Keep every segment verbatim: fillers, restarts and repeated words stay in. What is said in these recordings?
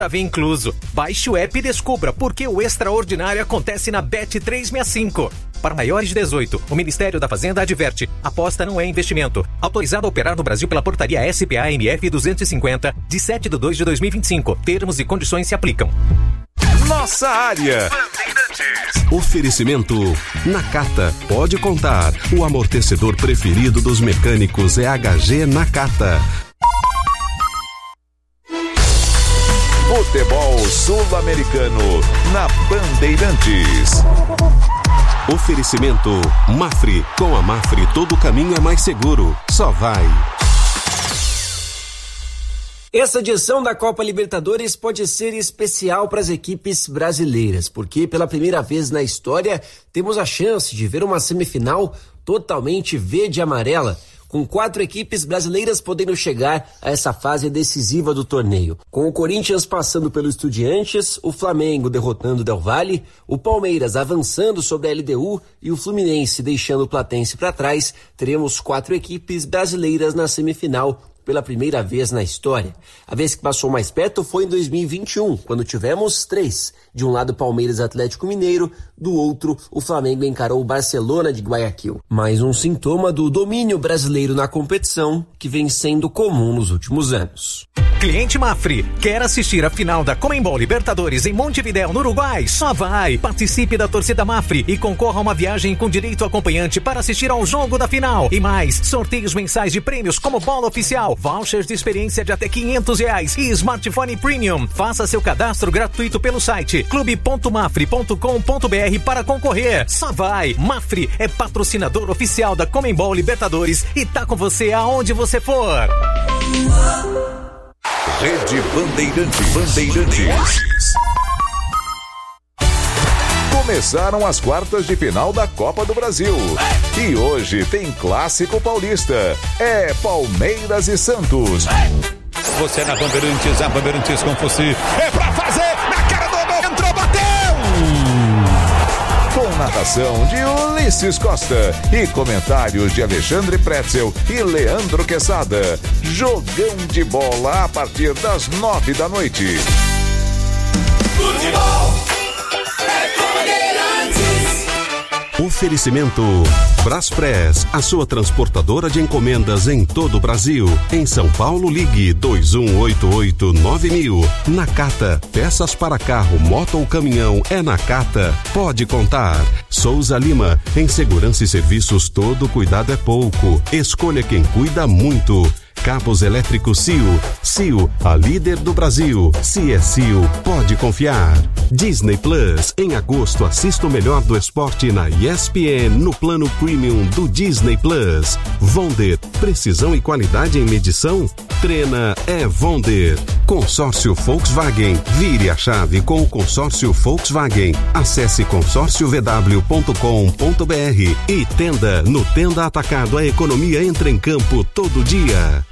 Vem incluso. Baixe o app e descubra por que o extraordinário acontece na Bet trezentos e sessenta e cinco. Para maiores de dezoito, o Ministério da Fazenda adverte: aposta não é investimento. Autorizado a operar no Brasil pela portaria S P A M F duzentos e cinquenta, de sete de dois de dois mil e vinte e cinco. Termos e condições se aplicam. Nossa área. Oferecimento Nakata. Pode contar. O amortecedor preferido dos mecânicos é H G Nakata. Futebol sul-americano na Bandeirantes. Oferecimento Mafre. Com a Mafre todo caminho é mais seguro. Só vai. Essa edição da Copa Libertadores pode ser especial para as equipes brasileiras, porque pela primeira vez na história temos a chance de ver uma semifinal totalmente verde e amarela, com quatro equipes brasileiras podendo chegar a essa fase decisiva do torneio. Com o Corinthians passando pelo Estudiantes, o Flamengo derrotando o Del Valle, o Palmeiras avançando sobre a L D U e o Fluminense deixando o Platense para trás, teremos quatro equipes brasileiras na semifinal pela primeira vez na história. A vez que passou mais perto foi em dois mil e vinte e um, quando tivemos três. De um lado, Palmeiras e Atlético Mineiro, do outro, o Flamengo encarou o Barcelona de Guayaquil. Mais um sintoma do domínio brasileiro na competição, que vem sendo comum nos últimos anos. Cliente Mafre, quer assistir a final da Conmebol Libertadores em Montevidéu, no Uruguai? Só vai! Participe da torcida Mafre e concorra a uma viagem com direito acompanhante para assistir ao jogo da final. E mais, sorteios mensais de prêmios como bola oficial, vouchers de experiência de até quinhentos reais e smartphone premium. Faça seu cadastro gratuito pelo site clube ponto mafre ponto com ponto br para concorrer. Só vai! Mafre é patrocinador oficial da Conmebol Libertadores e tá com você aonde você for. Rede Bandeirantes. Bandeirantes. Começaram as quartas de final da Copa do Brasil. E hoje tem Clássico Paulista. É Palmeiras e Santos. Você na Bandeirantes, a Bandeirantes com você. É pra fazer! Na cara do gol! Entrou, bateu! Com narração de Ulisses Costa e comentários de Alexandre Pretzel e Leandro Quesada. Jogão de bola a partir das nove da noite. Futebol é Bandeirantes. Oferecimento Braspress, a sua transportadora de encomendas em todo o Brasil. Em São Paulo, ligue dois um oito oito nove mil. Nakata, peças para carro, moto ou caminhão, é Nakata. Pode contar. Souza Lima, em segurança e serviços todo cuidado é pouco. Escolha quem cuida muito. Cabos elétricos C I O. C I O, a líder do Brasil. Se é C I O, pode confiar. Disney Plus. Em agosto, assista o melhor do esporte na E S P N no plano premium do Disney Plus. Vonder. Precisão e qualidade em medição? Treina é Vonder. Consórcio Volkswagen. Vire a chave com o consórcio Volkswagen. Acesse consórcio v w ponto com ponto b r e Tenda. No Tenda Atacado, a economia entra em campo todo dia.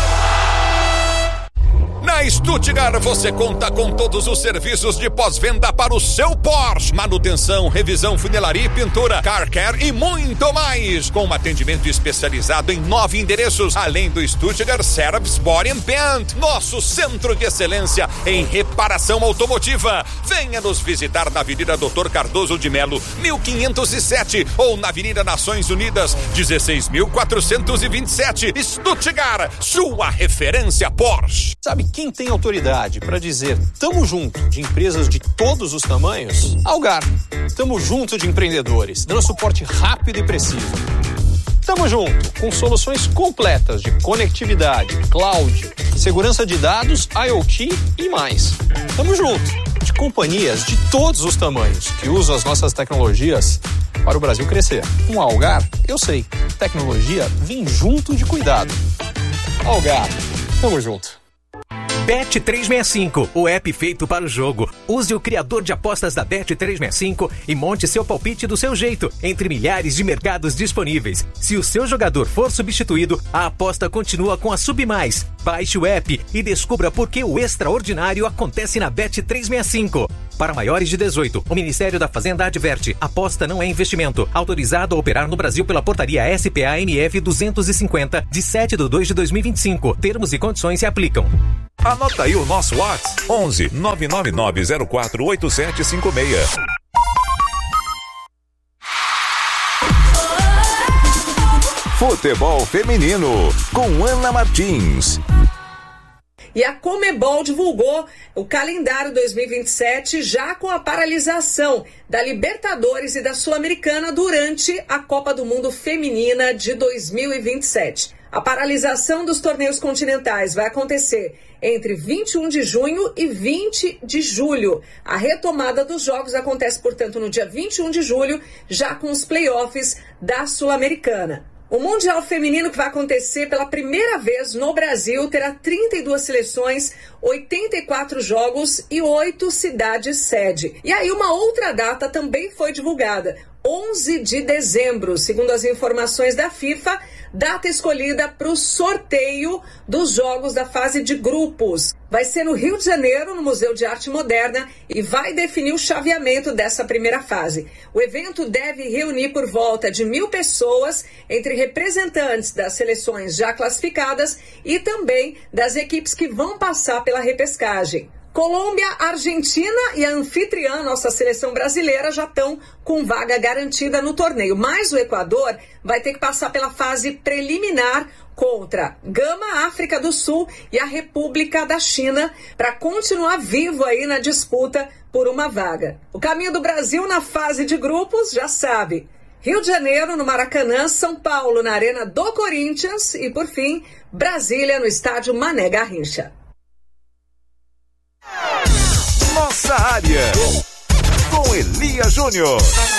Na Stuttgart você conta com todos os serviços de pós-venda para o seu Porsche. Manutenção, revisão, funilaria e pintura, car care e muito mais. Com um atendimento especializado em nove endereços, além do Stuttgart Service Body and Paint, nosso centro de excelência em reparação automotiva. Venha nos visitar na Avenida doutor Cardoso de Melo, mil quinhentos e sete, ou na Avenida Nações Unidas, dezesseis mil quatrocentos e vinte e sete. Stuttgart, sua referência Porsche. Sabe quem tem autoridade para dizer tamo junto de empresas de todos os tamanhos? Algar. Tamo junto de empreendedores, dando suporte rápido e preciso. Tamo junto com soluções completas de conectividade, cloud, segurança de dados, IoT e mais. Tamo junto de companhias de todos os tamanhos que usam as nossas tecnologias para o Brasil crescer. Com a Algar, eu sei, tecnologia vem junto de cuidado. Algar, tamo junto. Bet trezentos e sessenta e cinco, o app feito para o jogo. Use o criador de apostas da Bet trezentos e sessenta e cinco e monte seu palpite do seu jeito, entre milhares de mercados disponíveis. Se o seu jogador for substituído, a aposta continua com a Submais. Baixe o app e descubra por que o extraordinário acontece na Bet trezentos e sessenta e cinco. Para maiores de dezoito, o Ministério da Fazenda adverte: aposta não é investimento. Autorizado a operar no Brasil pela portaria S P A M F duzentos e cinquenta, de sete de dois de dois mil e vinte e cinco. Termos e condições se aplicam. Anota aí o nosso WhatsApp, onze nove nove nove zero quatro oito sete cinco seis. Futebol Feminino, com Ana Martins. E a Conmebol divulgou o calendário dois mil e vinte e sete já com a paralisação da Libertadores e da Sul-Americana durante a Copa do Mundo Feminina de dois mil e vinte e sete. A paralisação dos torneios continentais vai acontecer entre vinte e um de junho e vinte de julho. A retomada dos jogos acontece, portanto, no dia vinte e um de julho, já com os playoffs da Sul-Americana. O Mundial Feminino, que vai acontecer pela primeira vez no Brasil, terá trinta e duas seleções, oitenta e quatro jogos e oito cidades sede. E aí uma outra data também foi divulgada, onze de dezembro, segundo as informações da FIFA, data escolhida para o sorteio dos jogos da fase de grupos. Vai ser no Rio de Janeiro, no Museu de Arte Moderna, e vai definir o chaveamento dessa primeira fase. O evento deve reunir por volta de mil pessoas, entre representantes das seleções já classificadas e também das equipes que vão passar pela repescagem. Colômbia, Argentina e a anfitriã, nossa seleção brasileira, já estão com vaga garantida no torneio. Mas o Equador vai ter que passar pela fase preliminar contra Gama, África do Sul e a República da China para continuar vivo aí na disputa por uma vaga. O caminho do Brasil na fase de grupos, já sabe. Rio de Janeiro, no Maracanã, São Paulo, na Arena do Corinthians e, por fim, Brasília, no estádio Mané Garrincha. Nossa área, com Elias Júnior.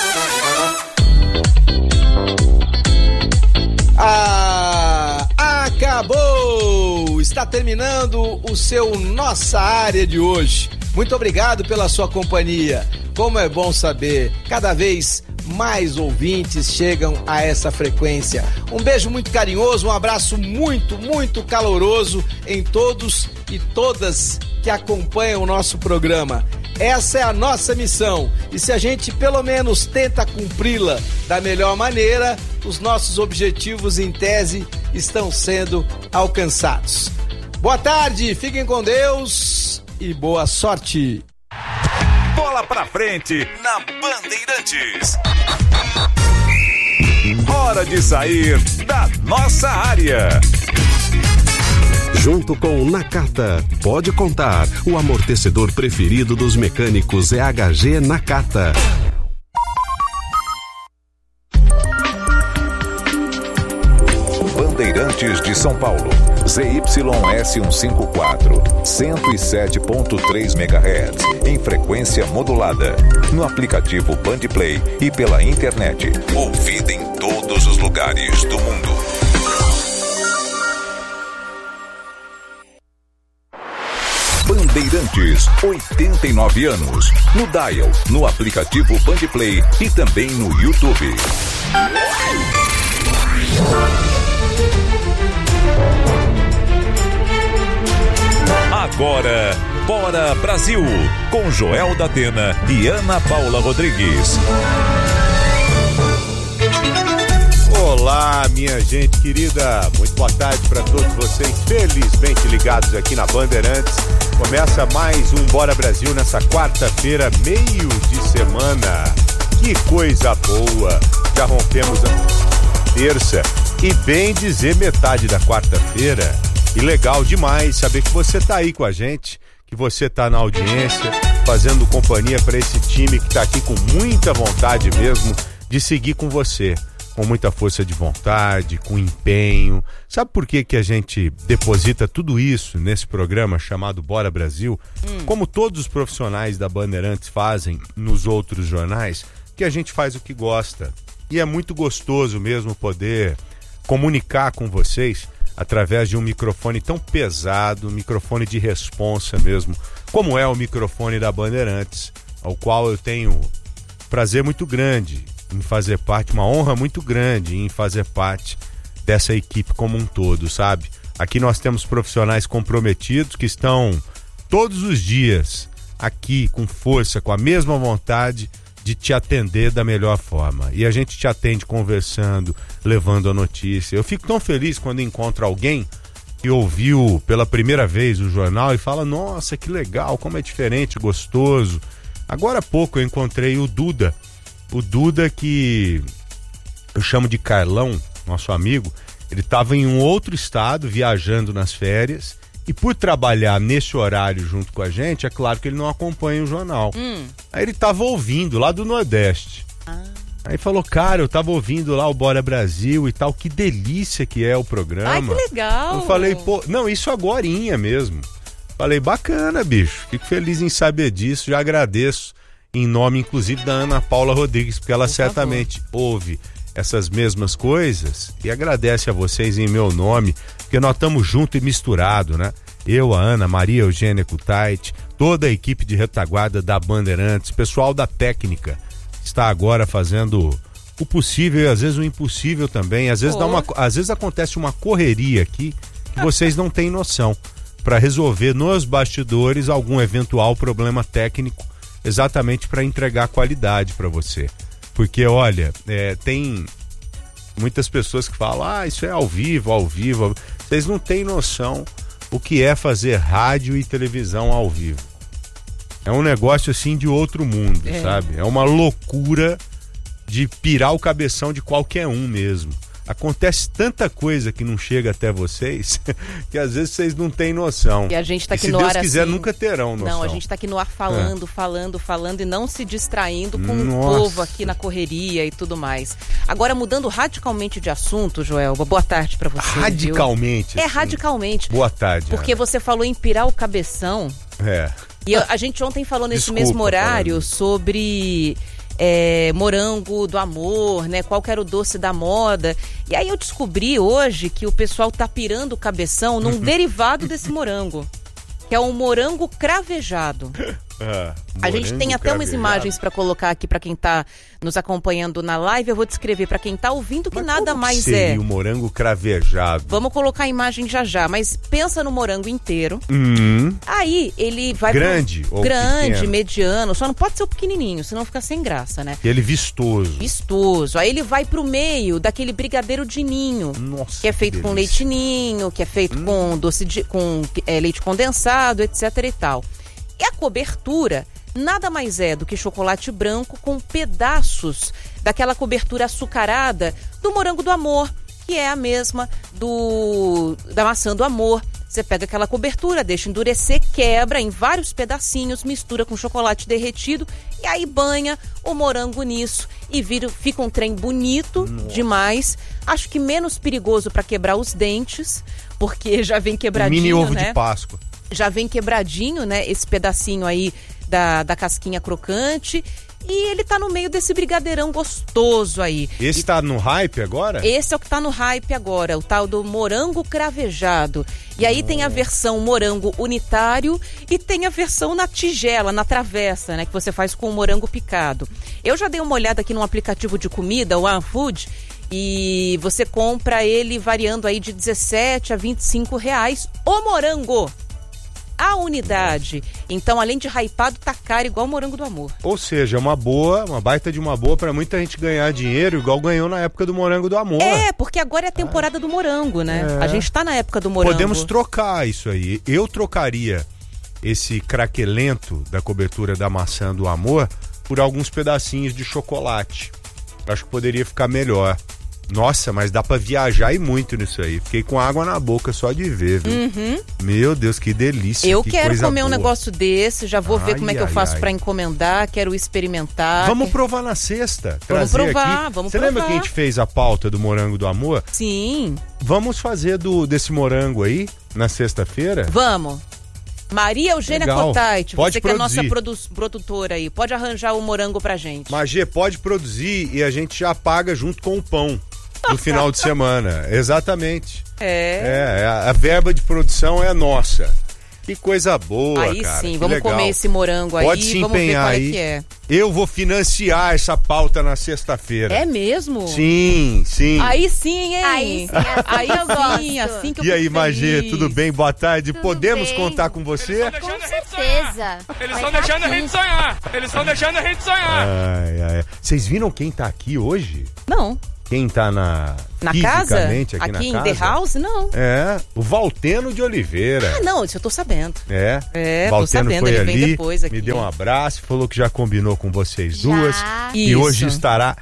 Ah, acabou! Está terminando o seu Nossa Área de hoje. Muito obrigado pela sua companhia. Como é bom saber, cada vez mais ouvintes chegam a essa frequência. Um beijo muito carinhoso, um abraço muito, muito caloroso em todos e todas que acompanham o nosso programa. Essa é a nossa missão e se a gente pelo menos tenta cumpri-la da melhor maneira, os nossos objetivos em tese estão sendo alcançados. Boa tarde, fiquem com Deus e boa sorte. Bola pra frente na Bandeirantes. Hora de sair da nossa área. Junto com o Nakata, pode contar, o amortecedor preferido dos mecânicos é H G Nakata. Bandeirantes de São Paulo, Z Y S cento e cinquenta e quatro, cento e sete ponto três megahertz, em frequência modulada, no aplicativo Bandplay e pela internet, ouvida em todos os lugares do mundo. Bandeirantes, oitenta e nove anos, no Dial, no aplicativo Bandplay e também no YouTube. Agora, Bora Brasil, com Joel da Atena e Ana Paula Rodrigues. Olá, minha gente querida, muito boa tarde para todos vocês, felizmente ligados aqui na Bandeirantes. Começa mais um Bora Brasil nessa quarta-feira, meio de semana. Que coisa boa! Já rompemos a terça e bem dizer metade da quarta-feira. E legal demais saber que você tá aí com a gente, que você tá na audiência, fazendo companhia para esse time que tá aqui com muita vontade mesmo de seguir com você. Com muita força de vontade, com empenho. Sabe por que que a gente deposita tudo isso nesse programa chamado Bora Brasil? Hum. Como todos os profissionais da Bandeirantes fazem nos outros jornais, que a gente faz o que gosta. E é muito gostoso mesmo poder comunicar com vocês através de um microfone tão pesado, um microfone de responsa mesmo, como é o microfone da Bandeirantes, ao qual eu tenho prazer muito grande em fazer parte, uma honra muito grande em fazer parte dessa equipe como um todo, sabe? Aqui nós temos profissionais comprometidos que estão todos os dias aqui com força, com a mesma vontade de te atender da melhor forma. E a gente te atende conversando, levando a notícia. Eu fico tão feliz quando encontro alguém que ouviu pela primeira vez o jornal e fala, nossa, que legal, como é diferente, gostoso. Agora há pouco eu encontrei o Duda, o Duda que eu chamo de Carlão, nosso amigo. Ele estava em um outro estado, viajando nas férias, e por trabalhar nesse horário junto com a gente, é claro que ele não acompanha o jornal. Hum. Aí ele estava ouvindo, lá do Nordeste. Ah. Aí falou, cara, eu tava ouvindo lá o Bora Brasil e tal, que delícia que é o programa. Ai, que legal. Eu falei, pô, não, isso agorinha mesmo. Falei, bacana, bicho, fico feliz em saber disso, já agradeço em nome, inclusive, da Ana Paula Rodrigues, porque ela Por certamente favor. ouve essas mesmas coisas e agradece a vocês em meu nome, porque nós estamos juntos e misturados, né? Eu, a Ana, Maria Eugênia Kutait, toda a equipe de retaguarda da Bandeirantes, pessoal da técnica, está agora fazendo o possível e às vezes o impossível também. Às vezes, oh. dá uma, às vezes acontece uma correria aqui que vocês não têm noção, para resolver nos bastidores algum eventual problema técnico, exatamente para entregar qualidade para você. Porque, olha, é, tem muitas pessoas que falam, ah, isso é ao vivo, ao vivo. Vocês não têm noção o que é fazer rádio e televisão ao vivo. É um negócio assim de outro mundo, é. sabe? É uma loucura de pirar o cabeção de qualquer um mesmo. Acontece tanta coisa que não chega até vocês que às vezes vocês não têm noção. E a gente tá aqui e se no Deus ar quiser, assim, nunca terão noção. Não, a gente tá aqui no ar falando, é. falando, falando e não se distraindo com Nossa. o povo aqui na correria e tudo mais. Agora, mudando radicalmente de assunto, Joelba, boa tarde pra você. Radicalmente? Viu? É, assim. radicalmente. Boa tarde. Porque Ana. você falou em pirar o cabeção. É. E a, a gente ontem falou nesse Desculpa, mesmo horário falando. sobre... É, morango do amor, né? Qual que era o doce da moda. E aí eu descobri hoje que o pessoal tá pirando o cabeção num derivado desse morango, que é um morango cravejado. Ah, a gente tem até cravejado. Umas imagens para colocar aqui para quem tá nos acompanhando na live. Eu vou descrever para quem tá ouvindo que mas nada como mais seria é. o morango cravejado? Vamos colocar a imagem já já, mas pensa no morango inteiro. Hum. Aí ele vai grande pro... ou grande, pequeno? Mediano, só não pode ser o pequenininho, senão fica sem graça, né? Ele vistoso. Vistoso. Aí ele vai pro meio daquele brigadeiro de ninho. Nossa, que é feito que com leite ninho, que é feito hum. com doce de, com é, leite condensado, etc e tal. E a cobertura nada mais é do que chocolate branco com pedaços daquela cobertura açucarada do morango do amor, que é a mesma do da maçã do amor. Você pega aquela cobertura, deixa endurecer, quebra em vários pedacinhos, mistura com chocolate derretido e aí banha o morango nisso e vira, fica um trem bonito Nossa. demais. Acho que menos perigoso para quebrar os dentes, porque já vem quebradinho, mini ovo né? de Páscoa. Já vem quebradinho, né? Esse pedacinho aí da, da casquinha crocante. E ele tá no meio desse brigadeirão gostoso aí. Esse e, tá no hype agora? Esse é o que tá no hype agora, o tal do morango cravejado. E aí oh. tem a versão morango unitário e tem a versão na tigela, na travessa, né? Que você faz com o morango picado. Eu já dei uma olhada aqui num aplicativo de comida, o OneFood, e você compra ele variando aí de dezessete a vinte e cinco reais o morango. A unidade. Então, além de hypado, tá caro igual o morango do amor. Ou seja, uma boa, uma baita de uma boa pra muita gente ganhar dinheiro, igual ganhou na época do morango do amor. É, porque agora é a temporada ah. do morango, né? É. A gente tá na época do morango. Podemos trocar isso aí. Eu trocaria esse craquelento da cobertura da maçã do amor por alguns pedacinhos de chocolate. Acho que poderia ficar melhor. Nossa, mas dá pra viajar e muito nisso aí. Fiquei com água na boca só de ver, viu? Uhum. Meu Deus, que delícia. Eu que quero coisa comer boa. um negócio desse, já vou ai, ver como é que ai, eu faço ai. pra encomendar, quero experimentar. Vamos quer... provar na sexta. Vamos provar, aqui. vamos Você provar. lembra que a gente fez a pauta do morango do amor? Sim. Vamos fazer do, desse morango aí na sexta-feira? Vamos. Maria Eugênia Kutait, você que produzir. é nossa produ- produtora aí, pode arranjar o morango pra gente. Magê, pode produzir e a gente já paga junto com o pão no final de semana. Exatamente. É. É, a, a verba de produção é nossa. Que coisa boa, aí cara. Sim, que vamos legal. comer esse morango aí, pode se vamos ver qual é aí. que é. Eu vou financiar essa pauta na sexta-feira. É mesmo? Sim, sim. Aí sim, hein? Aí sim, assim aí eu gosto. sim, assim que eu E aí, fico Magê, feliz. tudo bem? Boa tarde. Tudo Podemos bem. contar com você? Com certeza. Eles estão deixando a gente sonhar. Eles estão deixando a gente sonhar. Ai, ai. Vocês viram quem tá aqui hoje? Não. quem tá na... Na casa? Aqui, aqui na em casa? The House? Não. É, o Valteno de Oliveira. Ah, não, isso eu tô sabendo. É, É, Valteno tô sabendo, foi ele ali, vem depois aqui. me deu um abraço, falou que já combinou com vocês Já. duas. E Isso. hoje estará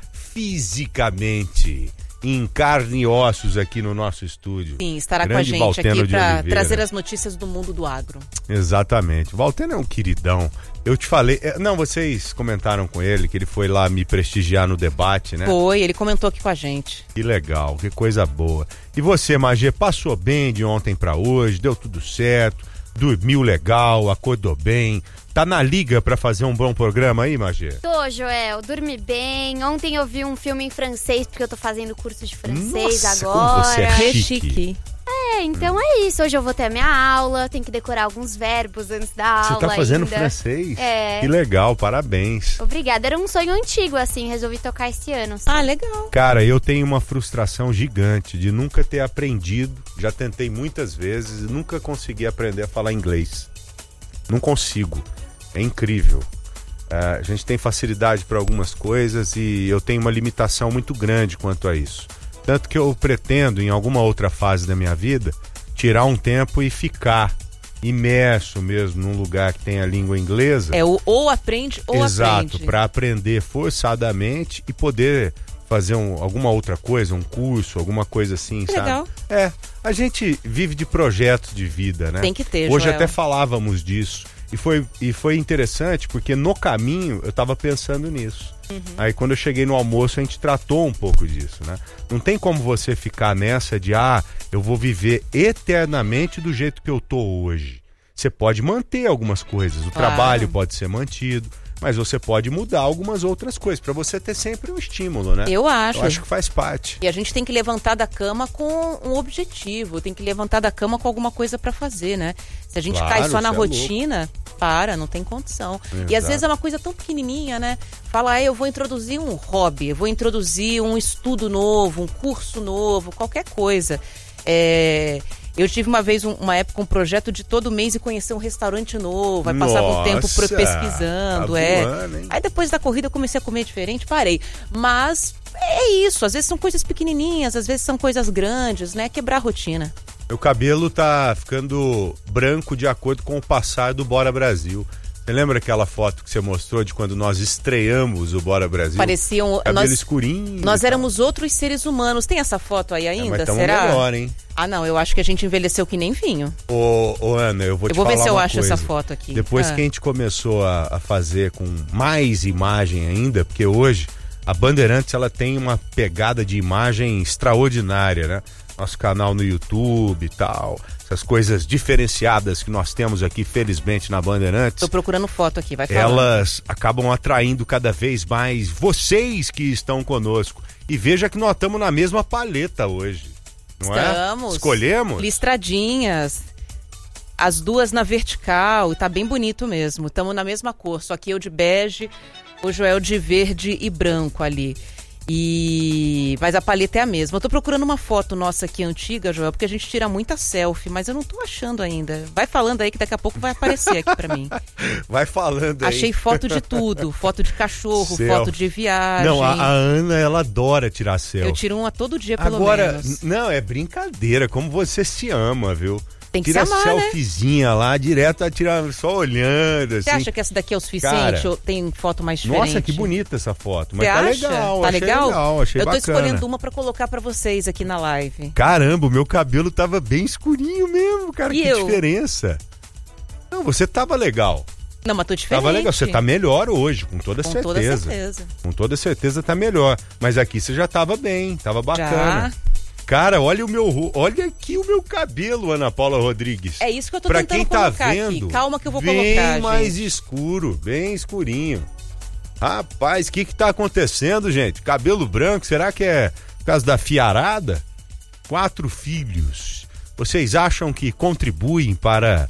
fisicamente, em carne e ossos aqui no nosso estúdio. Sim, estará Grande com a gente Valteno aqui de para Oliveira. trazer as notícias do mundo do agro. Exatamente. O Valteno é um queridão. Eu te falei... é, Não, vocês comentaram com ele que ele foi lá me prestigiar no debate, né? Foi, ele comentou aqui com a gente. Que legal, que coisa boa. E você, Magê, passou bem de ontem pra hoje? Deu tudo certo? Dormiu legal? Acordou bem? Tá na liga pra fazer um bom programa aí, Magê? Tô, Joel, dormi bem. Ontem eu vi um filme em francês, porque eu tô fazendo curso de francês Nossa, agora. como você é chique. chique. É, então é isso. Hoje eu vou ter a minha aula, tenho que decorar alguns verbos antes da aula. Você tá fazendo ainda. francês? É. Que legal, parabéns. Obrigada, era um sonho antigo, assim, resolvi tocar esse ano. Sim. Ah, legal. Cara, eu tenho uma frustração gigante de nunca ter aprendido. Já tentei muitas vezes e nunca consegui aprender a falar inglês. Não consigo. É incrível. Uh, a gente tem facilidade para algumas coisas e eu tenho uma limitação muito grande quanto a isso. Tanto que eu pretendo, em alguma outra fase da minha vida, tirar um tempo e ficar imerso mesmo num lugar que tem a língua inglesa. É o ou aprende ou Exato, aprende. para aprender forçadamente e poder fazer um, alguma outra coisa, um curso, alguma coisa assim, Que sabe? legal. É, a gente vive de projetos de vida, né? Tem que ter, Hoje Joel. até falávamos disso. E foi, e foi interessante porque no caminho eu tava pensando nisso. Uhum. Aí quando eu cheguei no almoço a gente tratou um pouco disso, né? Não tem como você ficar nessa de, ah, eu vou viver eternamente do jeito que eu tô hoje. Você pode manter algumas coisas, o Claro. trabalho pode ser mantido, mas você pode mudar algumas outras coisas, pra você ter sempre um estímulo, né? Eu acho. Eu acho que faz parte. E a gente tem que levantar da cama com um objetivo, tem que levantar da cama com alguma coisa pra fazer, né? Se a gente Claro, cai só na cê é rotina, para, não tem condição. E às Exato. vezes é uma coisa tão pequenininha, né? Fala, ah, eu vou introduzir um hobby, eu vou introduzir um estudo novo, um curso novo, qualquer coisa. É... Eu tive uma vez, um, uma época, um projeto de todo mês e conhecer um restaurante novo. Aí passava um tempo pro- Nossa, pesquisando, tá é. voando, hein? Aí depois da corrida eu comecei a comer diferente, parei. Mas é isso, às vezes são coisas pequenininhas, às vezes são coisas grandes, né? Quebrar a rotina. Meu cabelo tá ficando branco de acordo com o passar do Bora Brasil. Você lembra aquela foto que você mostrou de quando nós estreamos o Bora Brasil? Pareciam... Cabelo nós, escurinho. nós éramos outros seres humanos. Tem essa foto aí ainda? É, mas tamo Será? melhor, hein? Ah, não, eu acho que a gente envelheceu que nem vinho. Ô, ô Ana, eu vou Eu te vou ver falar se eu uma acho coisa. essa foto aqui. Depois Ah. que a gente começou a, a fazer com mais imagem ainda, porque hoje a Bandeirantes ela tem uma pegada de imagem extraordinária, né? Nosso canal no YouTube e tal, essas coisas diferenciadas que nós temos aqui, felizmente, na Bandeirantes. Tô procurando foto aqui, vai falar. Elas acabam atraindo cada vez mais vocês que estão conosco. E veja que nós estamos na mesma paleta hoje. Não Estamos. é? Escolhemos? Listradinhas. As duas na vertical, e tá bem bonito mesmo. Estamos na mesma cor, só que eu de bege, o Joel de verde e branco ali. E... Mas a paleta é a mesma. Eu tô procurando uma foto nossa aqui antiga, Joel, porque a gente tira muita selfie, mas eu não tô achando ainda. Vai falando aí que daqui a pouco vai aparecer aqui pra mim. Vai falando aí. Achei foto de tudo. Foto de cachorro, Selfie. foto de viagem. Não, a, a Ana, ela adora tirar selfie. Eu tiro uma todo dia, pelo Agora, menos. n- não, é brincadeira, como você se ama, viu? Tem que Tira se amar, né? selfiezinha lá, direto, tira só olhando, assim. Você acha que essa daqui é o suficiente Cara, ou tem foto mais diferente? Nossa, que bonita essa foto. Mas Você tá acha? legal, Tá achei legal? legal, achei Eu tô bacana. escolhendo uma pra colocar pra vocês aqui na live. Caramba, o meu cabelo tava bem escurinho mesmo, cara, E que eu? diferença. Não, você tava legal. Não, mas tô diferente. Tava legal, você tá melhor hoje, com toda Com certeza. toda certeza. Com toda certeza tá melhor. Mas aqui você já tava bem, tava bacana. Já. Cara, olha o meu, ro- olha aqui o meu cabelo, Ana Paula Rodrigues. É isso que eu tô pra tentando quem tá colocar vendo, aqui. Calma que eu vou bem colocar, mais gente. escuro, bem escurinho. Rapaz, o que que tá acontecendo, gente? Cabelo branco, será que é por causa da fiarada? Quatro filhos. Vocês acham que contribuem para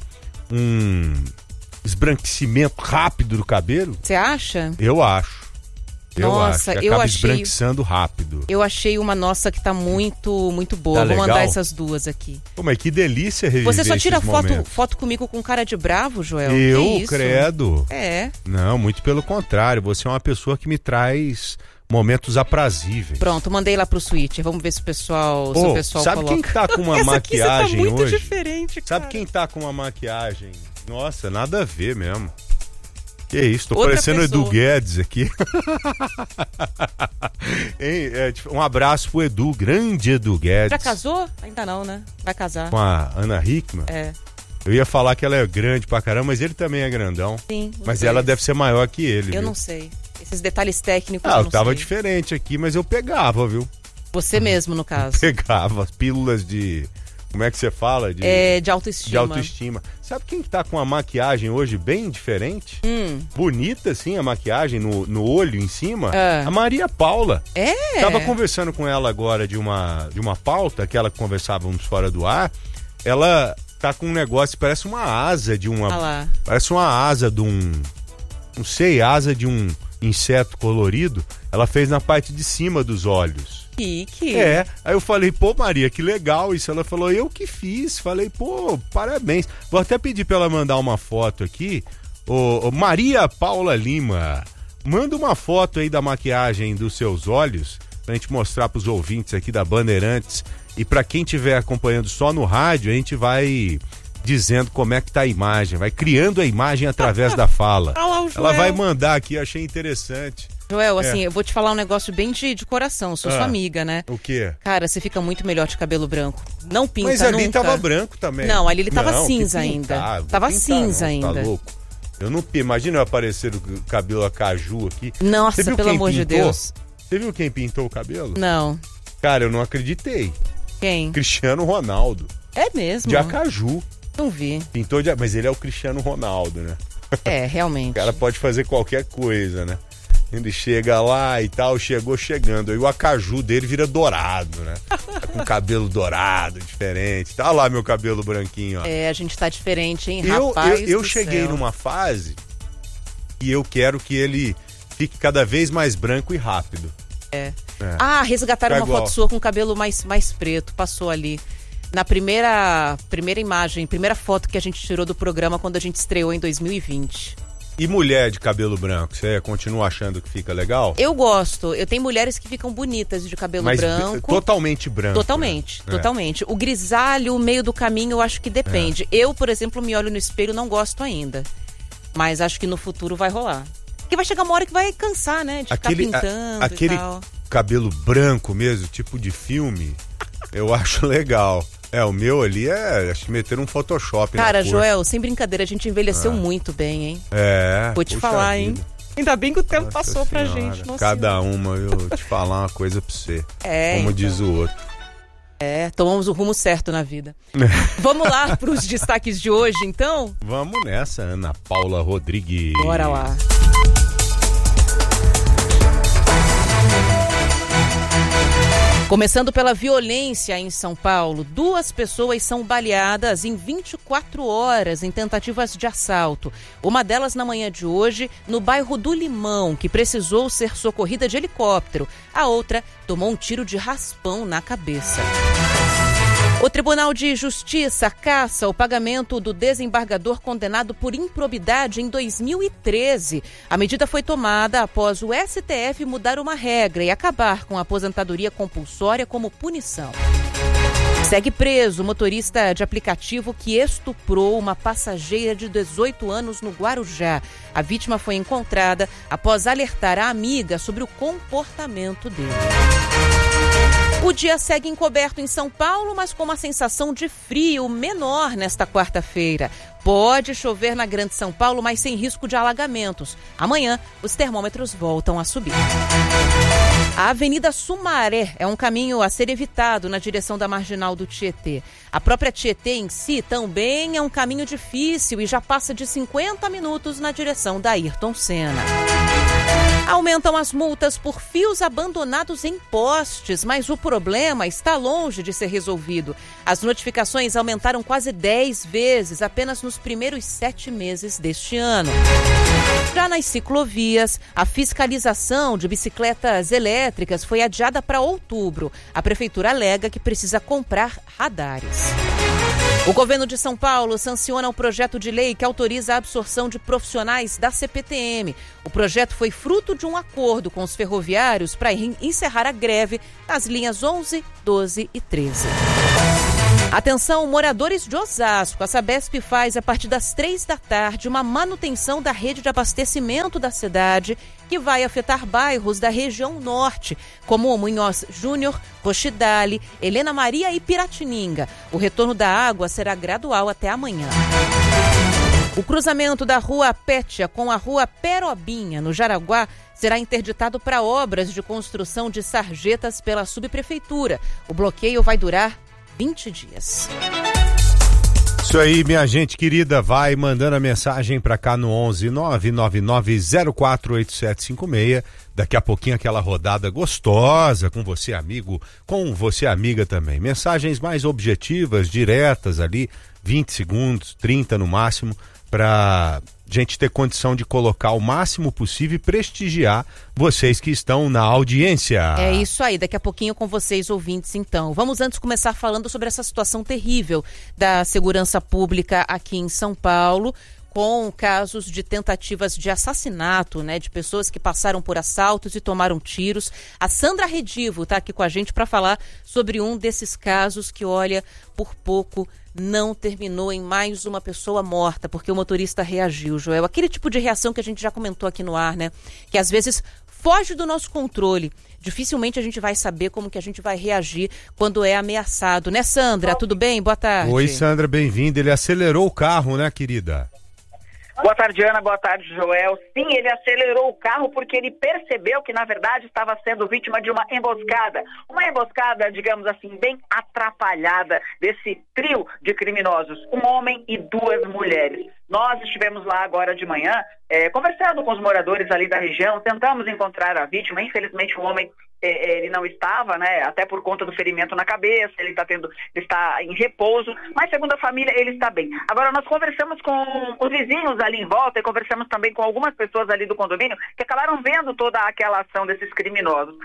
um esbranquecimento rápido do cabelo? Você acha? Eu acho. Eu Nossa, acho que eu acaba achei- esbranquiçando rápido. Eu achei uma nossa que tá muito, muito boa. Tá Vou mandar legal? essas duas aqui. Pô, mas que delícia reviver Você só tira esses foto, momentos. foto comigo com cara de bravo, Joel? Eu, Que isso? credo. É. Não, muito pelo contrário. Você é uma pessoa que me traz momentos aprazíveis. Pronto, mandei lá pro Switch. Vamos ver se o pessoal, oh, se o pessoal sabe coloca. Quem tá com uma Essa maquiagem aqui tá muito hoje? Diferente, cara. Sabe quem tá com uma maquiagem? Nossa, nada a ver mesmo. Que isso, tô Outra parecendo o pessoa. Edu Guedes aqui. Hein, é, tipo, um abraço pro Edu, grande Edu Guedes. Já casou? Ainda não, né? Vai casar. Com a Ana Hickman? É. Eu ia falar que ela é grande pra caramba, mas ele também é grandão. Sim. Mas sei. ela deve ser maior que ele, Eu viu? não sei. Esses detalhes técnicos Ah, eu eu não tava sei. diferente aqui, mas eu pegava, viu? Você mesmo, no caso. Pegava as pílulas de... Como é que você fala? De, É, de autoestima. de autoestima. Sabe quem que tá com a maquiagem hoje bem diferente? Hum. Bonita, assim, a maquiagem no, no olho em cima? Ah. A Maria Paula. É? Tava conversando com ela agora de uma, de uma pauta, aquela que conversávamos fora do ar. Ela tá com um negócio, parece uma asa de uma... Ah lá. Parece uma asa de um... Não sei, asa de um inseto colorido. Ela fez na parte de cima dos olhos. Que, que... É, aí eu falei, pô, Maria, que legal isso. Ela falou, eu que fiz. Falei, pô, parabéns. Vou até pedir pra ela mandar uma foto aqui. Ô, ô, Maria Paula Lima, manda uma foto aí da maquiagem dos seus olhos, pra gente mostrar pros ouvintes aqui da Bandeirantes. E pra quem estiver acompanhando só no rádio, a gente vai dizendo como é que tá a imagem, vai criando a imagem através da fala. Olha lá o Ela Joel. vai mandar aqui, achei interessante. Joel, assim, É. eu vou te falar um negócio bem de, de coração, sou Ah. sua amiga, né? O quê? Cara, você fica muito melhor de cabelo branco. Não pinta Mas ali nunca. tava branco também. Não, ali ele tava Não, cinza que ainda. pintar, vou Tava pintar cinza não, ainda. Tá louco? Eu não pi- Imagina eu aparecer o cabelo a caju aqui. Nossa, Você viu pelo quem amor de pintou? Deus. Você viu quem pintou o cabelo? Não. Cara, eu não acreditei. Quem? Cristiano Ronaldo. É mesmo? De acaju. Não vi. Pintou de... Mas ele é o Cristiano Ronaldo, né? É, realmente. O cara pode fazer qualquer coisa, né? Ele chega lá e tal, chegou chegando. Aí o acaju dele vira dourado, né? Tá com cabelo dourado, diferente. Tá lá meu cabelo branquinho, ó. É, a gente tá diferente, hein, Eu, rapaz eu, eu do cheguei céu. numa fase e eu quero que ele fique cada vez mais branco e rápido. É. É. Ah, resgataram Fica uma igual. foto sua com o cabelo mais, mais preto, passou ali. Na primeira, primeira imagem, primeira foto que a gente tirou do programa quando a gente estreou em dois mil e vinte. E mulher de cabelo branco, você continua achando que fica legal? Eu gosto. Eu tenho mulheres que ficam bonitas de cabelo Mas branco. totalmente branco. Totalmente, né? totalmente. O grisalho, o meio do caminho, eu acho que depende. Eu, por exemplo, me olho no espelho e não gosto ainda. Mas acho que no futuro vai rolar. Porque vai chegar uma hora que vai cansar, né? De Aquele, ficar a- pintando aquele e tal. cabelo branco mesmo, tipo de filme, eu acho legal. É, o meu ali é, acho que meteram um Photoshop Cara, na cor. Joel, sem brincadeira, a gente envelheceu Ah. muito bem, hein? É. Vou te puxa falar, vida. hein? Ainda bem que o tempo Nossa passou pra Senhora, gente. Nossa Cada Senhora. uma, eu vou te falar uma coisa pra você. É, Como então. diz o outro. É, tomamos o rumo certo na vida. Vamos lá pros destaques de hoje, então? Vamos nessa, Ana Paula Rodrigues. Bora lá. Começando pela violência em São Paulo, duas pessoas são baleadas em vinte e quatro horas em tentativas de assalto. Uma delas na manhã de hoje, no bairro do Limão, que precisou ser socorrida de helicóptero. A outra tomou um tiro de raspão na cabeça. O Tribunal de Justiça caça o pagamento do desembargador condenado por improbidade em dois mil e treze. A medida foi tomada após o S T F mudar uma regra e acabar com a aposentadoria compulsória como punição. Segue preso o motorista de aplicativo que estuprou uma passageira de dezoito anos no Guarujá. A vítima foi encontrada após alertar a amiga sobre o comportamento dele. O dia segue encoberto em São Paulo, mas com uma sensação de frio menor nesta quarta-feira. Pode chover na Grande São Paulo, mas sem risco de alagamentos. Amanhã, os termômetros voltam a subir. A Avenida Sumaré é um caminho a ser evitado na direção da Marginal do Tietê. A própria Tietê em si também é um caminho difícil e já passa de cinquenta minutos na direção da Ayrton Senna. Aumentam as multas por fios abandonados em postes, mas o problema está longe de ser resolvido. As notificações aumentaram quase dez vezes apenas nos primeiros sete meses deste ano. Já nas ciclovias, a fiscalização de bicicletas elétricas foi adiada para outubro. A prefeitura alega que precisa comprar radares. O governo de São Paulo sanciona um projeto de lei que autoriza a absorção de profissionais da C P T M. O projeto foi fruto de um acordo com os ferroviários para encerrar a greve nas linhas onze, doze e treze. Atenção, moradores de Osasco. A Sabesp faz, a partir das três da tarde, uma manutenção da rede de abastecimento da cidade, que vai afetar bairros da região norte, como Munhoz Júnior, Rochidale, Helena Maria e Piratininga. O retorno da água será gradual até amanhã. O cruzamento da Rua Pétia com a Rua Perobinha, no Jaraguá, será interditado para obras de construção de sarjetas pela subprefeitura. O bloqueio vai durar vinte dias. Isso aí, minha gente querida, vai mandando a mensagem para cá no onze nove nove nove zero quatro oito sete cinco seis. Daqui a pouquinho aquela rodada gostosa com você, amigo, com você, amiga também. Mensagens mais objetivas, diretas ali, vinte segundos, trinta no máximo, para gente ter condição de colocar o máximo possível e prestigiar vocês que estão na audiência. É isso aí, daqui a pouquinho com vocês, ouvintes, então. Vamos antes começar falando sobre essa situação terrível da segurança pública aqui em São Paulo, com casos de tentativas de assassinato, né, de pessoas que passaram por assaltos e tomaram tiros. A Sandra Redivo está aqui com a gente para falar sobre um desses casos que, olha, por pouco não terminou em mais uma pessoa morta, porque o motorista reagiu, Joel. Aquele tipo de reação que a gente já comentou aqui no ar, né? Que às vezes foge do nosso controle. Dificilmente a gente vai saber como que a gente vai reagir quando é ameaçado, né, Sandra? Tudo bem? Boa tarde. Oi, Sandra, bem-vinda. Ele acelerou o carro, né, querida? Boa tarde, Ana. Boa tarde, Joel. Sim, ele acelerou o carro porque ele percebeu que, na verdade, estava sendo vítima de uma emboscada. Uma emboscada, digamos assim, bem atrapalhada desse trio de criminosos. Um homem e duas mulheres. Nós estivemos lá agora de manhã, é, conversando com os moradores ali da região, tentamos encontrar a vítima. Infelizmente, o homem é, ele não estava, né? Até por conta do ferimento na cabeça, ele está tendo, está em repouso, mas segundo a família, ele está bem. Agora, nós conversamos com os vizinhos ali em volta e conversamos também com algumas pessoas ali do condomínio que acabaram vendo toda aquela ação desses criminosos.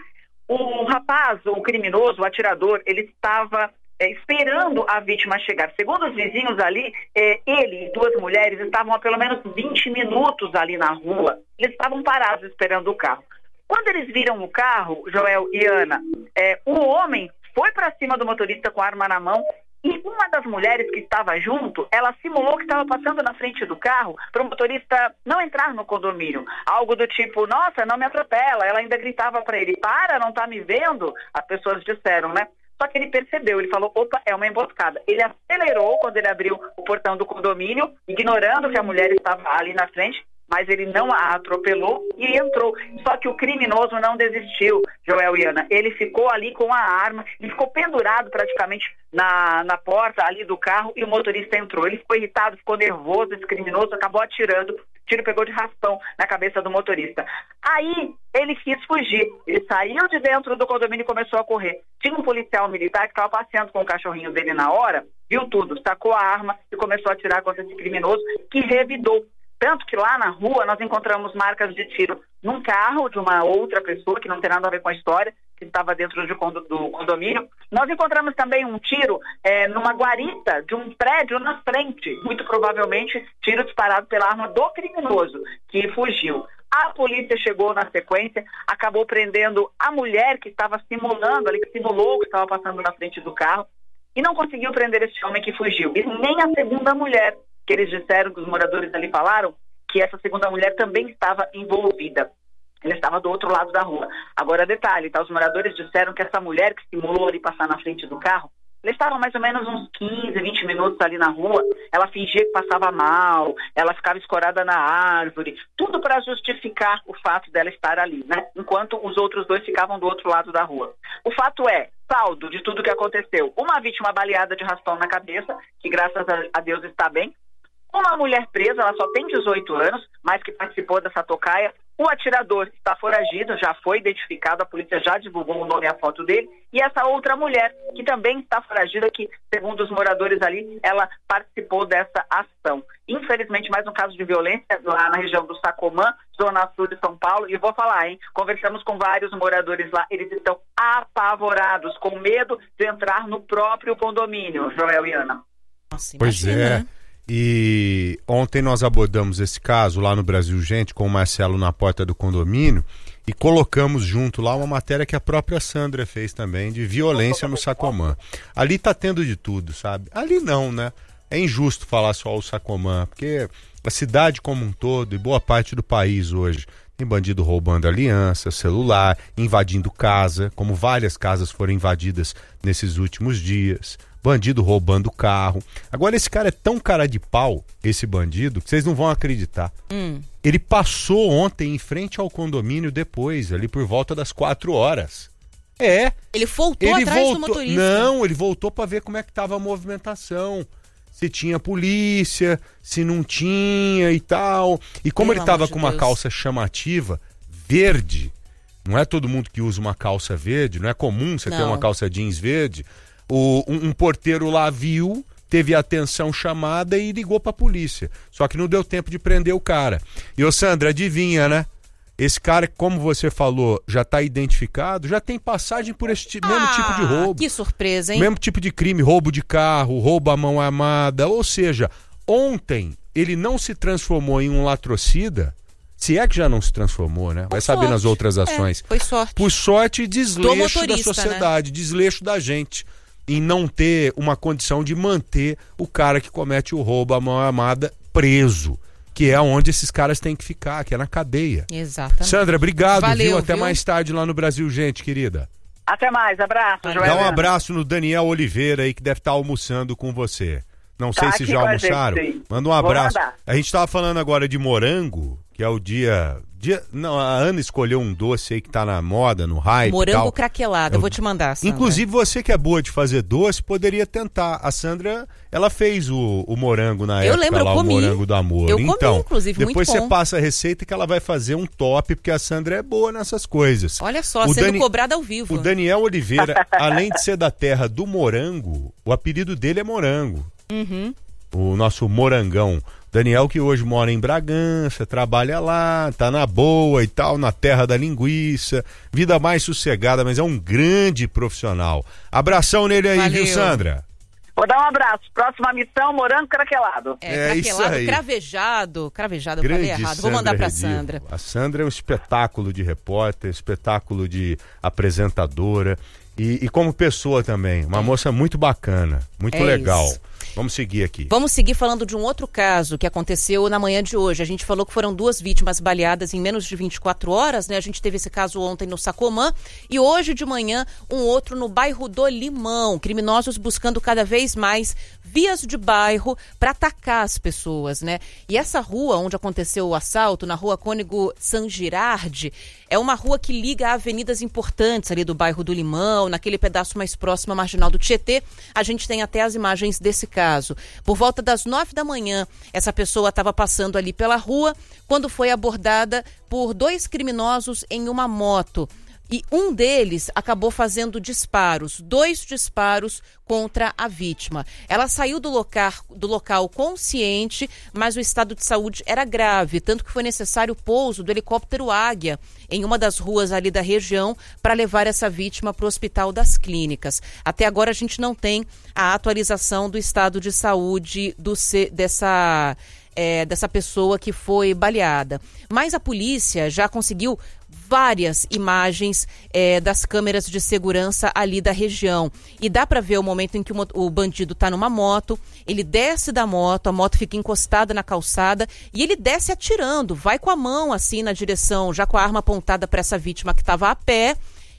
O rapaz, o criminoso, o atirador, ele estava É, esperando a vítima chegar. Segundo os vizinhos ali, é, ele e duas mulheres estavam há pelo menos vinte minutos ali na rua. Eles estavam parados esperando o carro. Quando eles viram o carro, Joel e Ana, é, o homem foi para cima do motorista com a arma na mão e uma das mulheres que estava junto, ela simulou que estava passando na frente do carro para o motorista não entrar no condomínio. Algo do tipo, nossa, não me atropela. Ela ainda gritava para ele, para, não tá me vendo? As pessoas disseram, né? Só que ele percebeu, ele falou, opa, é uma emboscada. Ele acelerou quando ele abriu o portão do condomínio, ignorando que a mulher estava ali na frente, mas ele não a atropelou e entrou. Só que o criminoso não desistiu, Joel e Ana. Ele ficou ali com a arma, ele ficou pendurado praticamente na, na porta ali do carro e o motorista entrou. Ele ficou irritado, ficou nervoso, esse criminoso acabou atirando. O tiro pegou de raspão na cabeça do motorista. Aí ele quis fugir. Ele saiu de dentro do condomínio e começou a correr. Tinha um policial militar que estava passeando com o cachorrinho dele na hora, viu tudo, sacou a arma e começou a atirar contra esse criminoso que revidou. Tanto que lá na rua nós encontramos marcas de tiro num carro de uma outra pessoa que não tem nada a ver com a história, que estava dentro de condo, do condomínio. Nós encontramos também um tiro é, numa guarita de um prédio na frente, muito provavelmente tiro disparado pela arma do criminoso, que fugiu. A polícia chegou na sequência, acabou prendendo a mulher que estava simulando ali, que simulou que estava passando na frente do carro, e não conseguiu prender esse homem que fugiu. E nem a segunda mulher, que eles disseram, que os moradores ali falaram, que essa segunda mulher também estava envolvida. Ela estava do outro lado da rua. Agora, detalhe, tá? Os moradores disseram que essa mulher que simulou ali passar na frente do carro, ela estava mais ou menos uns quinze, vinte minutos ali na rua, ela fingia que passava mal, ela ficava escorada na árvore, tudo para justificar o fato dela estar ali, né? Enquanto os outros dois ficavam do outro lado da rua. O fato é, saldo de tudo que aconteceu, uma vítima baleada de raspão na cabeça, que graças a Deus está bem, uma mulher presa, ela só tem dezoito anos, mas que participou dessa tocaia. O atirador está foragido, já foi identificado, a polícia já divulgou o nome e a foto dele. E essa outra mulher, que também está foragida, que, segundo os moradores ali, ela participou dessa ação. Infelizmente, mais um caso de violência lá na região do Sacomã, zona sul de São Paulo. E vou falar, hein? Conversamos com vários moradores lá, eles estão apavorados, com medo de entrar no próprio condomínio, Joel e Ana. Nossa, pois imagina, é. Né? E ontem nós abordamos esse caso lá no Brasil Gente com o Marcelo na porta do condomínio e colocamos junto lá uma matéria que a própria Sandra fez também de violência no Sacomã. Ali tá tendo de tudo, sabe? Ali não, né? É injusto falar só o Sacomã, porque a cidade como um todo e boa parte do país hoje tem bandido roubando aliança, celular, invadindo casa, como várias casas foram invadidas nesses últimos dias. Bandido roubando carro. Agora esse cara é tão cara de pau, esse bandido, que vocês não vão acreditar. Hum. Ele passou ontem em frente ao condomínio depois, ali por volta das quatro horas. É. Ele voltou ele atrás voltou, do motorista. Não, ele voltou para ver como é que tava a movimentação. Se tinha polícia, se não tinha e tal. E como Pelo ele tava amor de com uma Deus. calça chamativa, verde, não é todo mundo que usa uma calça verde, não é comum você ter Não. uma calça jeans verde. O, um, um porteiro lá viu, teve a atenção chamada e ligou pra polícia. Só que não deu tempo de prender o cara. E ô Sandra, adivinha, né? Esse cara, como você falou, já tá identificado, já tem passagem por esse ti- mesmo Ah, tipo de roubo. Que surpresa, hein? Mesmo tipo de crime, roubo de carro, roubo à mão armada. Ou seja, ontem ele não se transformou em um latrocida. Se é que já não se transformou, né? Vai Por saber sorte. nas outras É, ações. foi sorte. Por sorte, Do desleixo da motorista, sociedade, desleixo da gente. Em não ter uma condição de manter o cara que comete o roubo à mão armada preso. Que é onde esses caras têm que ficar, que é na cadeia. Exatamente. Sandra, obrigado, Valeu, viu? Até viu? mais tarde lá no Brasil, gente, querida. Até mais, abraço, Joel. Dá um abraço no Daniel Oliveira aí, que deve estar almoçando com você. Não Tá sei se aqui já com a gente, almoçaram. sim. Manda um Vou abraço. mandar. A gente estava falando agora de morango, que é o dia... dia... Não, a Ana escolheu um doce aí que tá na moda, no hype e Morango tal. craquelado, eu vou te mandar, Sandra. Inclusive, você que é boa de fazer doce, poderia tentar. A Sandra, ela fez o, o morango na Eu época lembro, eu lá, comi. o morango do amor. Eu comi, então, inclusive, muito depois você bom. passa a receita que ela vai fazer um top, porque a Sandra é boa nessas coisas. Olha só, O sendo Dani- cobrada ao vivo. O Daniel Oliveira, além de ser da terra do morango, o apelido dele é Morango. Uhum. O nosso morangão. Daniel, que hoje mora em Bragança, trabalha lá, tá na boa e tal, na terra da linguiça, vida mais sossegada, mas é um grande profissional. Abração nele aí, Valeu. viu, Sandra? Vou dar um abraço. Próxima missão, morango craquelado. É, É isso craquelado, aí. cravejado, cravejado, eu Grande falei errado. Vou mandar pra Redivo. Sandra. A Sandra é um espetáculo de repórter, espetáculo de apresentadora e, e como pessoa também. Uma moça muito bacana, muito É legal. isso. Vamos seguir aqui. Vamos seguir falando de um outro caso que aconteceu na manhã de hoje. A gente falou que foram duas vítimas baleadas em menos de vinte e quatro horas, né? A gente teve esse caso ontem no Sacomã e hoje de manhã um outro no bairro do Limão. Criminosos buscando cada vez mais vias de bairro para atacar as pessoas, né? E essa rua onde aconteceu o assalto, na rua Cônego San Girardi, é uma rua que liga a avenidas importantes ali do bairro do Limão, naquele pedaço mais próximo à Marginal do Tietê. A gente tem até as imagens desse caso. Por volta das nove da manhã, essa pessoa estava passando ali pela rua quando foi abordada por dois criminosos em uma moto. E um deles acabou fazendo disparos, dois disparos contra a vítima. Ela saiu do local, do local consciente, mas o estado de saúde era grave, tanto que foi necessário o pouso do helicóptero Águia em uma das ruas ali da região para levar essa vítima para o Hospital das Clínicas. Até agora a gente não tem a atualização do estado de saúde do, dessa, é, dessa pessoa que foi baleada. Mas a polícia já conseguiu várias imagens é, das câmeras de segurança ali da região. E dá para ver o momento em que o, o bandido está numa moto, ele desce da moto, a moto fica encostada na calçada e ele desce atirando, vai com a mão assim na direção, já com a arma apontada para essa vítima que estava a pé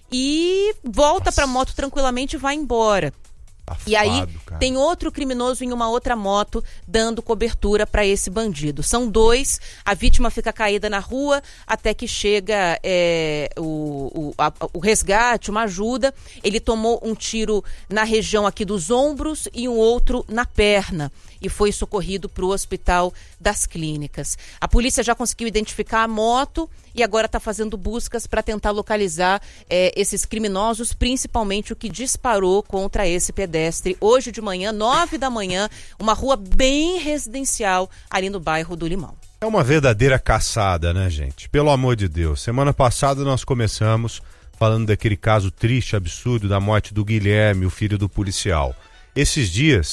e volta para a moto tranquilamente e vai embora. E aí cara. tem outro criminoso em uma outra moto dando cobertura para esse bandido. São dois, a vítima fica caída na rua até que chega é, o, o, a, o resgate, uma ajuda. Ele tomou um tiro na região aqui dos ombros e um outro na perna e foi socorrido para o Hospital das Clínicas. A polícia já conseguiu identificar a moto e agora está fazendo buscas para tentar localizar é, esses criminosos, principalmente o que disparou contra esse pedestre hoje de manhã, nove da manhã, uma rua bem residencial ali no bairro do Limão. É uma verdadeira caçada, né, gente? Pelo amor de Deus. Semana passada nós começamos falando daquele caso triste, absurdo da morte do Guilherme, o filho do policial. Esses dias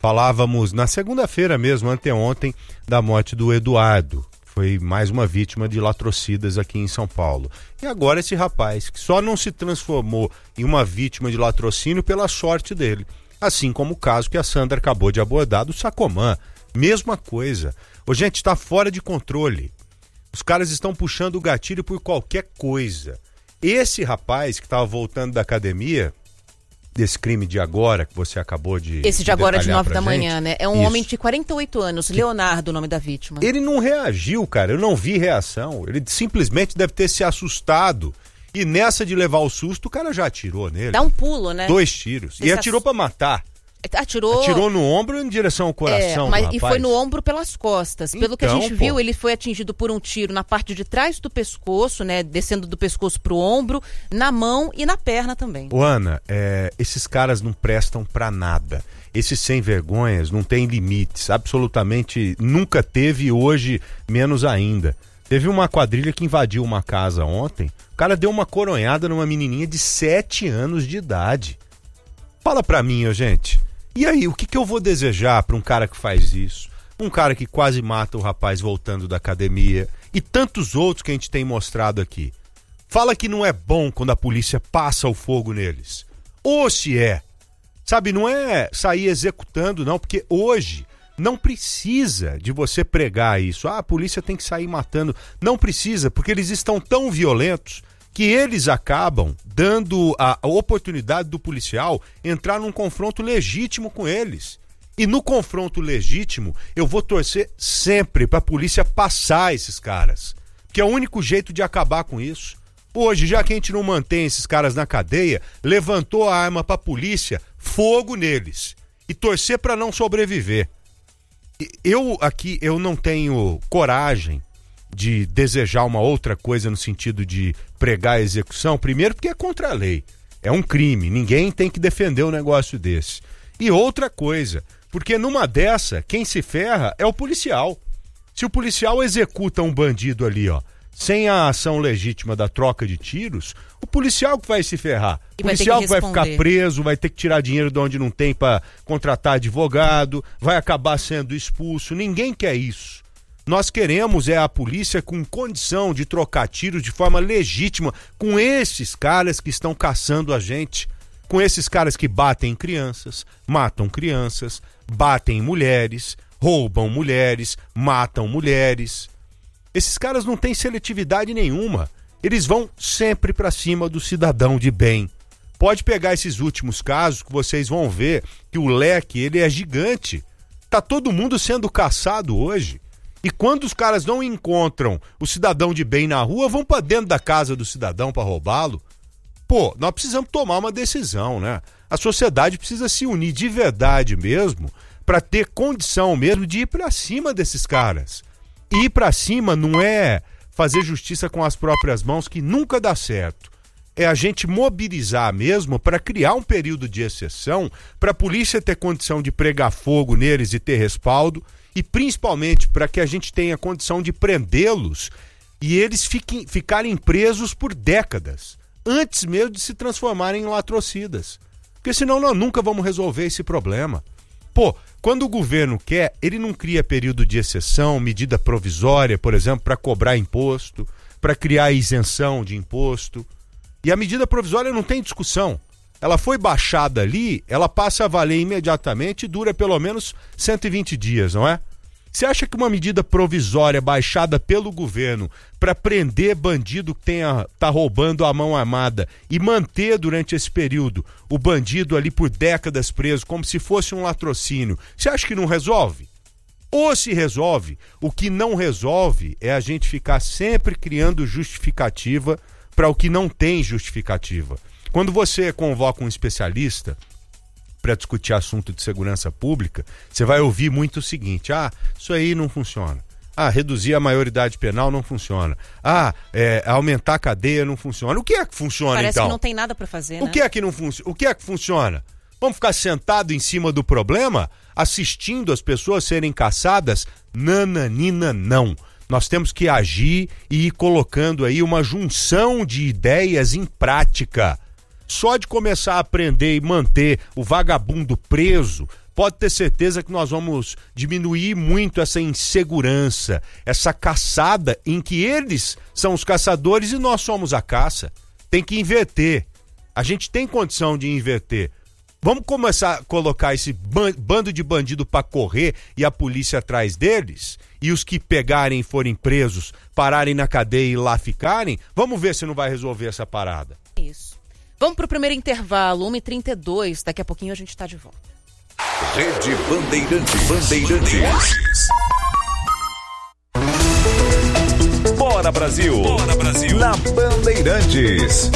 falávamos na segunda-feira mesmo, anteontem, da morte do Eduardo. Foi mais uma vítima de latrocidas aqui em São Paulo. E agora esse rapaz, que só não se transformou em uma vítima de latrocínio pela sorte dele. Assim como o caso que a Sandra acabou de abordar do Sacomã. Mesma coisa. Ô, gente, está fora de controle. Os caras estão puxando o gatilho por qualquer coisa. Esse rapaz que estava voltando da academia, desse crime de agora, que você acabou de Esse de agora de nove da gente, manhã, né? É um isso. homem de quarenta e oito anos, Leonardo, o nome da vítima. Ele não reagiu, cara, eu não vi reação. Ele simplesmente deve ter se assustado. E nessa de levar o susto, o cara já atirou nele. Dá um pulo, né? Dois tiros. Esse e atirou pra matar. Atirou... Atirou no ombro em direção ao coração, é, mas, do e foi no ombro pelas costas. Pelo Então, que a gente pô. viu, ele foi atingido por um tiro na parte de trás do pescoço, né? Descendo do pescoço pro ombro, na mão e na perna também. Ô, Ana, é, esses caras não prestam pra nada. Esses sem vergonhas não têm limites. Absolutamente nunca teve e hoje menos ainda. Teve uma quadrilha que invadiu uma casa ontem. O cara deu uma coronhada numa menininha de sete anos de idade. Fala pra mim, ô, gente. E aí, o que, que eu vou desejar pra um cara que faz isso? Um cara que quase mata o rapaz voltando da academia. E tantos outros que a gente tem mostrado aqui. Fala que não é bom quando a polícia passa o fogo neles. Ou se é. Sabe, não é sair executando, não. Porque hoje não precisa de você pregar isso. Ah, a polícia tem que sair matando. Não precisa, porque eles estão tão violentos que eles acabam dando a, a oportunidade do policial entrar num confronto legítimo com eles. E no confronto legítimo, eu vou torcer sempre para a polícia passar esses caras. Que é o único jeito de acabar com isso. Hoje, já que a gente não mantém esses caras na cadeia, levantou a arma para a polícia, fogo neles. E torcer para não sobreviver. Eu aqui, eu não tenho coragem de desejar uma outra coisa no sentido de pregar a execução, primeiro porque é contra a lei, é um crime, ninguém tem que defender um negócio desse. E outra coisa, porque numa dessa, quem se ferra é o policial. Se o policial executa um bandido ali, ó, sem a ação legítima da troca de tiros, o policial que vai se ferrar. O policial que vai ficar preso, vai ter que tirar dinheiro de onde não tem para contratar advogado, vai acabar sendo expulso, ninguém quer isso. Nós queremos é a polícia com condição de trocar tiros de forma legítima com esses caras que estão caçando a gente, com esses caras que batem em crianças, matam crianças, batem em mulheres, roubam mulheres, matam mulheres. Esses caras não têm seletividade nenhuma. Eles vão sempre para cima do cidadão de bem. Pode pegar esses últimos casos que vocês vão ver que o leque ele é gigante. Tá todo mundo sendo caçado hoje. E quando os caras não encontram o cidadão de bem na rua, vão para dentro da casa do cidadão para roubá-lo. Pô, nós precisamos tomar uma decisão, né? A sociedade precisa se unir de verdade mesmo para ter condição mesmo de ir para cima desses caras. E ir para cima não é fazer justiça com as próprias mãos, que nunca dá certo. É a gente mobilizar mesmo para criar um período de exceção, para a polícia ter condição de pregar fogo neles e ter respaldo, e principalmente para que a gente tenha condição de prendê-los e eles fiquem, ficarem presos por décadas, antes mesmo de se transformarem em latrocidas. Porque senão nós nunca vamos resolver esse problema. Pô, quando o governo quer, ele não cria período de exceção, medida provisória, por exemplo, para cobrar imposto, para criar isenção de imposto. E a medida provisória não tem discussão. Ela foi baixada ali, ela passa a valer imediatamente e dura pelo menos cento e vinte dias, não é? Você acha que uma medida provisória baixada pelo governo para prender bandido que tenha, tá roubando a mão armada e manter durante esse período o bandido ali por décadas preso como se fosse um latrocínio, você acha que não resolve? Ou se resolve, o que não resolve é a gente ficar sempre criando justificativa para o que não tem justificativa. Quando você convoca um especialista para discutir assunto de segurança pública, você vai ouvir muito o seguinte: ah, isso aí não funciona. Ah, reduzir a maioridade penal não funciona. Ah, é, aumentar a cadeia não funciona. O que é que funciona, Parece então? Parece que não tem nada para fazer, O né? que é que não funciona? O que é que funciona? Vamos ficar sentado em cima do problema, assistindo as pessoas serem caçadas? Nananina, não. Nós temos que agir e ir colocando aí uma junção de ideias em prática. Só de começar a aprender e manter o vagabundo preso, pode ter certeza que nós vamos diminuir muito essa insegurança, essa caçada em que eles são os caçadores e nós somos a caça. Tem que inverter. A gente tem condição de inverter. Vamos começar a colocar esse bando de bandido para correr e a polícia atrás deles? E os que pegarem e forem presos, pararem na cadeia e lá ficarem? Vamos ver se não vai resolver essa parada. Isso. Vamos pro primeiro intervalo, uma e trinta e dois. Daqui a pouquinho a gente tá de volta. Rede Bandeirantes. Bandeirantes. Bora Brasil. Bora Brasil. Na Bandeirantes.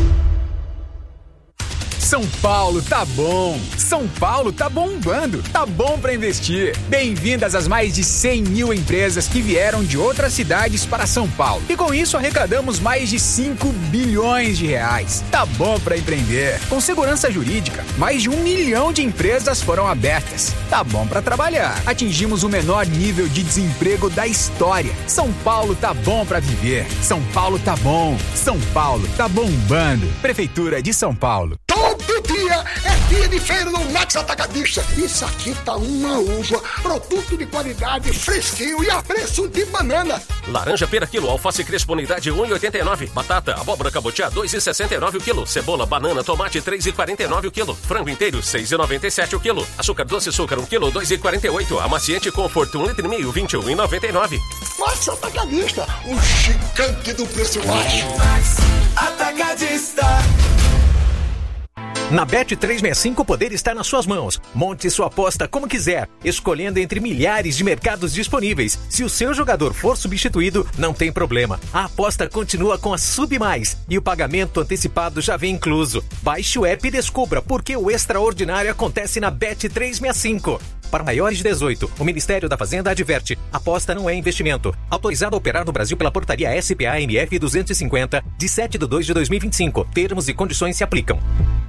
São Paulo tá bom, São Paulo tá bombando, tá bom pra investir. Bem-vindas às mais de cem mil empresas que vieram de outras cidades para São Paulo. E com isso arrecadamos mais de cinco bilhões de reais. Tá bom pra empreender. Com segurança jurídica, mais de um milhão de empresas foram abertas. Tá bom pra trabalhar. Atingimos o menor nível de desemprego da história. São Paulo tá bom pra viver. São Paulo tá bom. São Paulo tá bombando. Prefeitura de São Paulo. Todo dia é dia de feira no Max Atacadista. Isso aqui tá uma uva, produto de qualidade, fresquinho e a preço de banana. Laranja pera quilo, alface crespo unidade um real e oitenta e nove centavos. Batata, abóbora cabotiá dois reais e sessenta e nove centavos o quilo. Cebola, banana, tomate três reais e quarenta e nove centavos o quilo. Frango inteiro seis reais e noventa e sete centavos o quilo. Açúcar doce açúcar um quilo dois reais e quarenta e oito centavos. Amaciante Conforto um litro e meio vinte e um reais e noventa e nove centavos. Max Atacadista, o gigante do preço baixo. Max Atacadista. Na Bet trezentos e sessenta e cinco o poder está nas suas mãos. Monte sua aposta como quiser, escolhendo entre milhares de mercados disponíveis. Se o seu jogador for substituído, não tem problema. A aposta continua com a Submais e o pagamento antecipado já vem incluso. Baixe o app e descubra por que o extraordinário acontece na Bet trezentos e sessenta e cinco. Para maiores de dezoito, o Ministério da Fazenda adverte: aposta não é investimento. Autorizado a operar no Brasil pela portaria S P A M F duzentos e cinquenta, de sete de dois de dois mil e vinte e cinco. Termos e condições se aplicam.